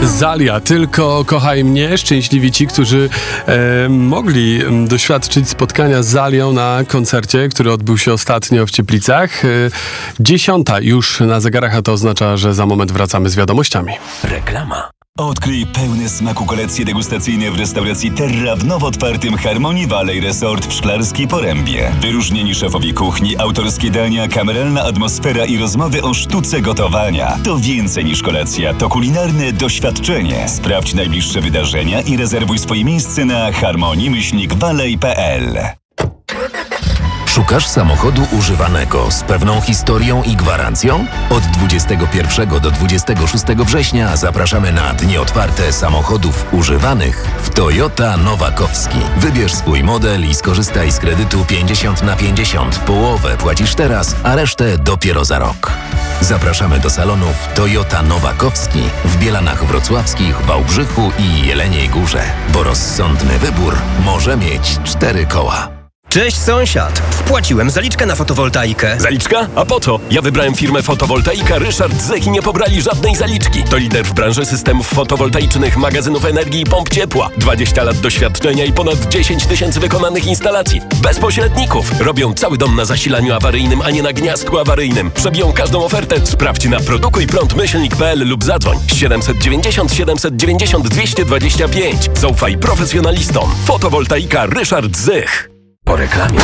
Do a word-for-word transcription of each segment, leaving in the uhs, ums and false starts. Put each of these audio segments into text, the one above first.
Zalia, tylko kochaj mnie. Szczęśliwi ci, którzy e, mogli doświadczyć spotkania z Zalią na koncercie, który odbył się ostatnio w Cieplicach. E, dziesiąta już na zegarach, a to oznacza, że za moment wracamy z wiadomościami. Reklama. Odkryj pełne smaku kolekcje degustacyjne w restauracji Terra w nowo otwartym Harmony Valley Resort w Szklarskiej Porębie. Wyróżnieni szefowie kuchni, autorskie dania, kameralna atmosfera i rozmowy o sztuce gotowania. To więcej niż kolacja, to kulinarne doświadczenie. Sprawdź najbliższe wydarzenia i rezerwuj swoje miejsce na harmony myślnik valley kropka p l. Szukasz samochodu używanego z pewną historią i gwarancją? Od dwudziestego pierwszego do dwudziestego szóstego września zapraszamy na dni otwarte samochodów używanych w Toyota Nowakowski. Wybierz swój model i skorzystaj z kredytu pięćdziesiąt na pięćdziesiąt. Połowę płacisz teraz, a resztę dopiero za rok. Zapraszamy do salonów Toyota Nowakowski w Bielanach Wrocławskich, Wałbrzychu i Jeleniej Górze, bo rozsądny wybór może mieć cztery koła. Cześć sąsiad! Wpłaciłem zaliczkę na fotowoltaikę. Zaliczka? A po co? Ja wybrałem firmę Fotowoltaika Ryszard Zech i nie pobrali żadnej zaliczki. To lider w branży systemów fotowoltaicznych, magazynów energii i pomp ciepła. dwadzieścia lat doświadczenia i ponad dziesięć tysięcy wykonanych instalacji. Bez pośredników. Robią cały dom na zasilaniu awaryjnym, a nie na gniazdku awaryjnym. Przebiją każdą ofertę. Sprawdź na produkujprąd myślnik kropka p l lub zadzwoń siedemset dziewięćdziesiąt siedemset dziewięćdziesiąt dwieście dwadzieścia pięć. Zaufaj profesjonalistom. Fotowoltaika Ryszard Zech. Po reklamie.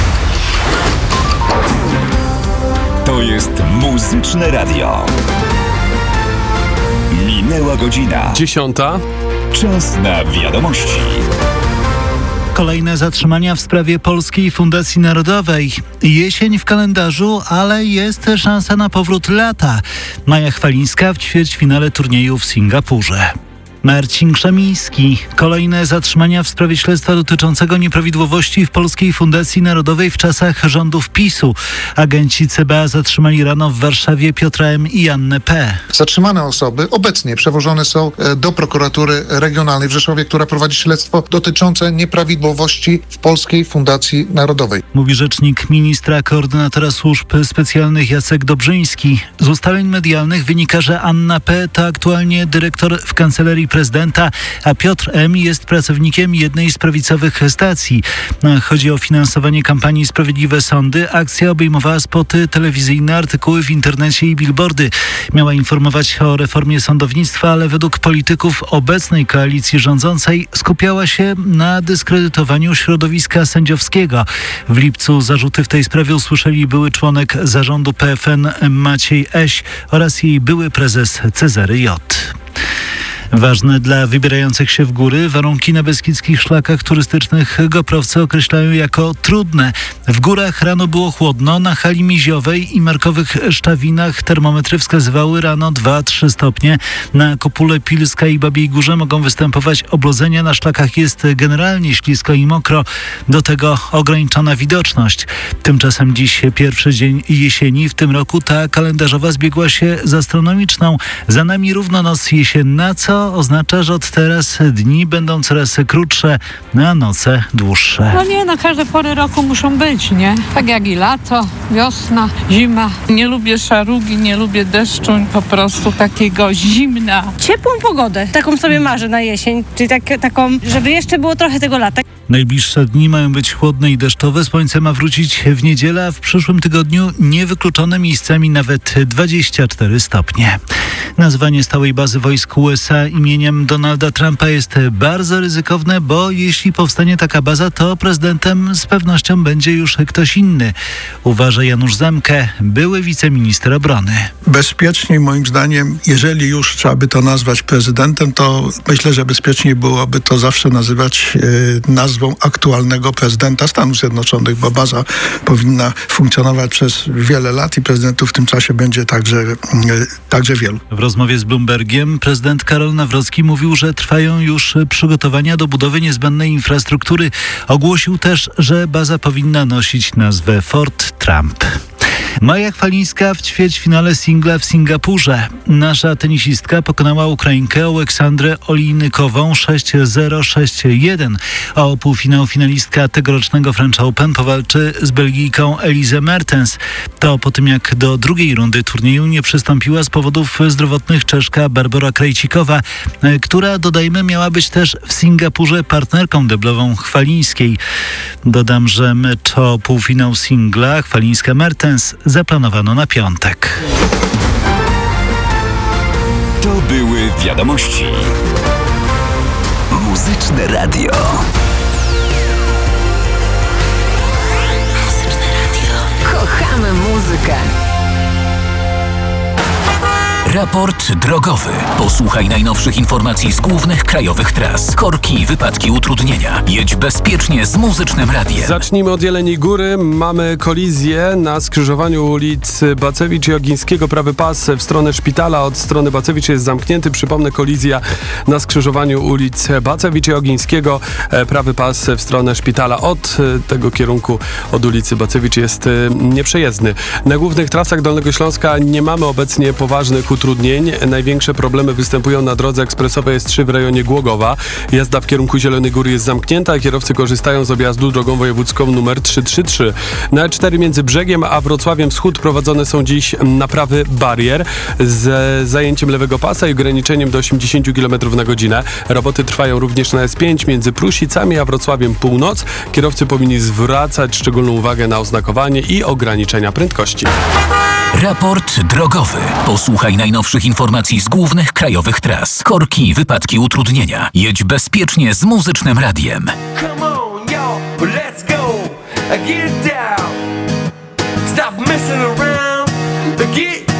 To jest Muzyczne Radio. Minęła godzina. Dziesiąta. Czas na wiadomości. Kolejne zatrzymania w sprawie Polskiej Fundacji Narodowej. Jesień w kalendarzu, ale jest szansa na powrót lata. Maja Chwalińska w ćwierćfinale turnieju w Singapurze. Marcin Krzemiński. Kolejne zatrzymania w sprawie śledztwa dotyczącego nieprawidłowości w Polskiej Fundacji Narodowej w czasach rządów PiSu. Agenci C B A zatrzymali rano w Warszawie Piotra M. i Annę P. Zatrzymane osoby obecnie przewożone są do prokuratury regionalnej w Rzeszowie, która prowadzi śledztwo dotyczące nieprawidłowości w Polskiej Fundacji Narodowej. Mówi rzecznik ministra koordynatora służb specjalnych Jacek Dobrzyński. Z ustaleń medialnych wynika, że Anna P. to aktualnie dyrektor w kancelarii prezydenta, a Piotr M. jest pracownikiem jednej z prawicowych stacji. Chodzi o finansowanie kampanii Sprawiedliwe Sądy. Akcja obejmowała spoty telewizyjne, artykuły w internecie i billboardy. Miała informować o reformie sądownictwa, ale według polityków obecnej koalicji rządzącej skupiała się na dyskredytowaniu środowiska sędziowskiego. W lipcu zarzuty w tej sprawie usłyszeli były członek zarządu P F N Maciej Eś oraz jej były prezes Cezary J. Ważne dla wybierających się w góry warunki na beskidzkich szlakach turystycznych goprowcy określają jako trudne. W górach rano było chłodno, na hali Miziowej i markowych Szczawinach termometry wskazywały rano dwa trzy stopnie. Na Kopule Pilskiej i Babiej Górze mogą występować oblodzenia, na szlakach jest generalnie ślisko i mokro, do tego ograniczona widoczność. Tymczasem dziś pierwszy dzień jesieni, w tym roku ta kalendarzowa zbiegła się z astronomiczną. Za nami równo noc jesienna, co oznacza, że od teraz dni będą coraz krótsze, a noce dłuższe. No nie, na każde pory roku muszą być, nie? Tak jak i lato, wiosna, zima. Nie lubię szarugi, nie lubię deszczu, po prostu takiego zimna. Ciepłą pogodę, taką sobie marzę na jesień, czyli tak, taką, żeby jeszcze było trochę tego lata. Najbliższe dni mają być chłodne i deszczowe. Słońce ma wrócić w niedzielę, a w przyszłym tygodniu niewykluczone miejscami nawet dwadzieścia cztery stopnie. Nazwanie stałej bazy wojsk U S A imieniem Donalda Trumpa jest bardzo ryzykowne, bo jeśli powstanie taka baza, to prezydentem z pewnością będzie już ktoś inny. Uważa Janusz Zemke, były wiceminister obrony. Bezpieczniej moim zdaniem, jeżeli już trzeba by to nazwać prezydentem, to myślę, że bezpieczniej byłoby to zawsze nazywać e, nazwą aktualnego prezydenta Stanów Zjednoczonych, bo baza powinna funkcjonować przez wiele lat i prezydentów w tym czasie będzie także, e, także wielu. W rozmowie z Bloombergiem prezydent Karol Nawrocki mówił, że trwają już przygotowania do budowy niezbędnej infrastruktury. Ogłosił też, że baza powinna nosić nazwę Fort Trump. Maja Chwalińska w ćwierćfinale singla w Singapurze. Nasza tenisistka pokonała Ukrainkę Aleksandrę Olijnykową sześć zero sześć jeden. O półfinał finalistka tegorocznego French Open powalczy z Belgijką Elise Mertens. To po tym, jak do drugiej rundy turnieju nie przystąpiła z powodów zdrowotnych Czeszka Barbora Krejcikowa, która, dodajmy, miała być też w Singapurze partnerką deblową Chwalińskiej. Dodam, że mecz o półfinał singla Chwalińska-Mertens zaplanowano na piątek. To były wiadomości. Muzyczne radio. Muzyczne radio. Kochamy muzykę. Raport drogowy. Posłuchaj najnowszych informacji z głównych krajowych tras. Korki, wypadki, utrudnienia. Jedź bezpiecznie z Muzycznym Radiem. Zacznijmy od Jeleniej Góry. Mamy kolizję na skrzyżowaniu ulic Bacewicz i Ogińskiego. Prawy pas w stronę szpitala od strony Bacewicz jest zamknięty. Przypomnę, kolizja na skrzyżowaniu ulic Bacewicz i Ogińskiego. Prawy pas w stronę szpitala od tego kierunku, od ulicy Bacewicz jest nieprzejezdny. Na głównych trasach Dolnego Śląska nie mamy obecnie poważnych utrudnień. Największe problemy występują na drodze ekspresowej S trzy w rejonie Głogowa. Jazda w kierunku Zielonej Góry jest zamknięta, a kierowcy korzystają z objazdu drogą wojewódzką numer trzysta trzydzieści trzy. Na E cztery między Brzegiem a Wrocławiem Wschód prowadzone są dziś naprawy barier z zajęciem lewego pasa i ograniczeniem do osiemdziesiąt kilometrów na godzinę. Roboty trwają również na S pięć między Prusicami a Wrocławiem Północ. Kierowcy powinni zwracać szczególną uwagę na oznakowanie i ograniczenia prędkości. Raport drogowy. Posłuchaj najnowszych informacji z głównych krajowych tras. Korki, wypadki, utrudnienia. Jedź bezpiecznie z Muzycznym Radiem. Come on, yo, let's go. Get down. Stop messing around. Get